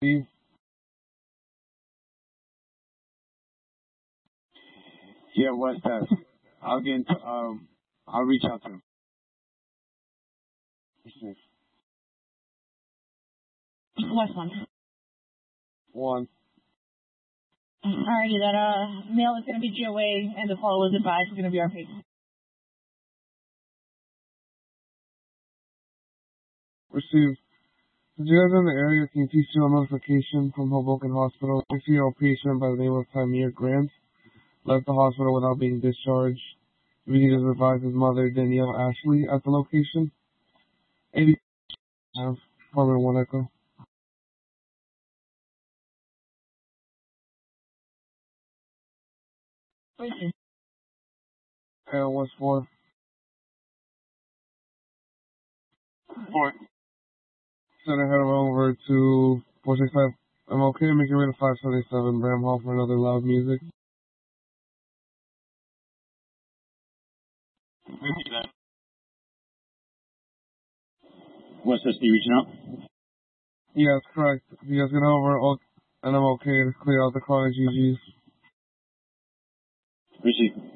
Yeah, West Test. I'll get into, I'll reach out to him. West one. One. Alrighty, that mail is going to be GOA, and the follow is advised is going to be our patient. Received. Did you guys in the area can you please see a notification from Hoboken Hospital? I see a patient by the name of Tamir Grant left the hospital without being discharged. We need to advise his mother, Danielle Ashley, at the location. 80 Department 1 Echo. And what's 4? 4. Send a head over to 465. I'm okay, make it rid of 577 Bram Hall for another loud music. What's this, you reaching out? Yes, correct. You guys get over, and I'm okay to clear out the chronic GGs. Appreciate it.